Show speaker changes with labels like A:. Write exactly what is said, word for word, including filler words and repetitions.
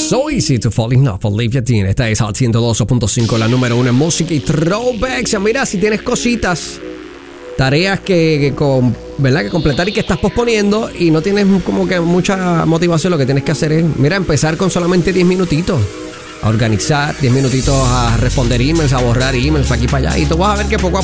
A: So Easy to Fall in Love, Olivia Dean. Esta es Hot ciento dos punto cinco, la número uno en música y throwbacks. Mira, si tienes cositas, tareas que, que, con, ¿verdad? que completar y que estás posponiendo y no tienes como que mucha motivación, lo que tienes que hacer es, mira, empezar con solamente diez minutitos. A organizar, diez minutitos a responder emails, a borrar emails aquí para allá. Y tú vas a ver que poco a